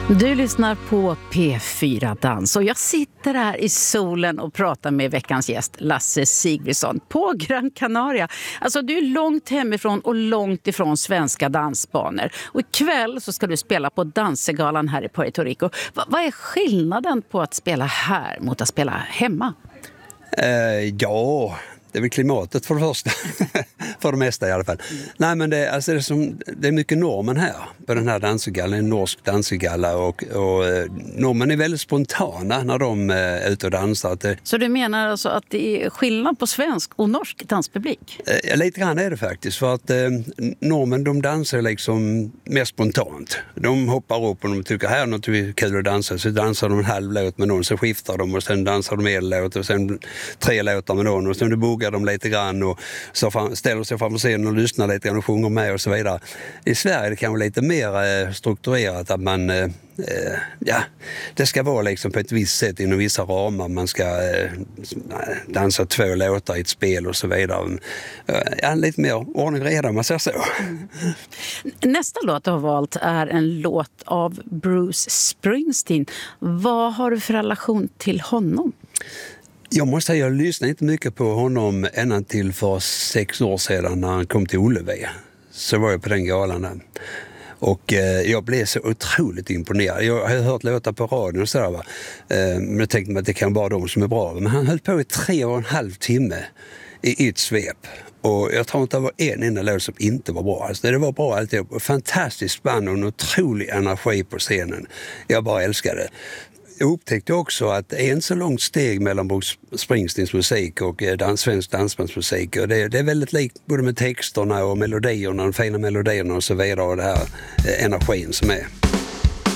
Du lyssnar på P4 Dans och jag sitter här i solen och pratar med veckans gäst Lasse Sigfridsson på Gran Canaria. Alltså du är långt hemifrån och långt ifrån svenska dansbanor. Och ikväll så ska du spela på Dansegalan här i Puerto Rico. Vad är skillnaden på att spela här mot att spela hemma? Ja, det är väl klimatet för det första. För det mesta i alla fall. Nej, men det är mycket normen här på den här dansgalan, en norsk dansgala och normen är väldigt spontana när de är ute och dansar. Så du menar alltså att det är skillnad på svensk och norsk danspublik? Lite grann är det faktiskt, för att normen de dansar liksom mer spontant. De hoppar upp och de tycker här är något kul att dansa, så dansar de en halv låt med någon, så skiftar de och sen dansar de en låt och sen 3 låtar med någon och sen buggar de lite grann och så ställer sig framför scenen och lyssnar lite grann och sjunger med och så vidare. I Sverige är det kanske lite mer strukturerat att man det ska vara liksom på ett visst sätt inom vissa ramar. Man ska dansa 2 låtar i ett spel och så vidare. Lite mer ordning och reda, man säger så. Nästa låt du har valt är en låt av Bruce Springsteen. Vad har du för relation till honom? Jag måste säga, jag lyssnade inte mycket på honom ända till för 6 år sedan när han kom till Ullevi. Så var jag på den galan där. Och jag blev så otroligt imponerad. Jag har hört låtar på radion och sådär, va. Men jag tänkte att det kan vara de som är bra. Men han höll på i 3,5 timme i ett svep. Och jag tror inte det var en enda låt som inte var bra. Alltså, det var bra alltid. Fantastiskt spann och en otrolig energi på scenen. Jag bara älskade det. Jag upptäckte också att det är inte så långt steg mellan Bruce Springsteens musik och svensk dansbandsmusik. Och det är väldigt likt både med texterna och melodierna, de fina melodierna och så vidare, och det här energin som är.